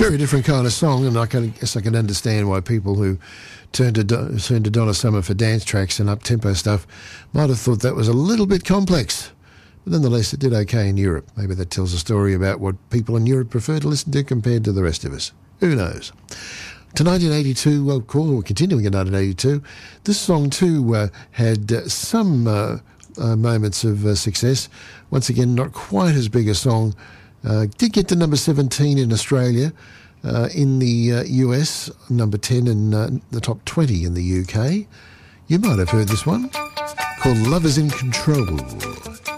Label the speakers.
Speaker 1: Very different kind of song, and guess I can understand why people who turn to Donna Summer for dance tracks and up-tempo stuff might have thought that was a little bit complex. But nonetheless, it did okay in Europe. Maybe that tells a story about what people in Europe prefer to listen to compared to the rest of us. Who knows? To 1982, well, cool, we're continuing in 1982. This song too had some moments of success. Once again, not quite as big a song. Did get to number 17 in Australia, in the US, number 10 in the top 20 in the UK. You might have heard this one, called Love Is in Control.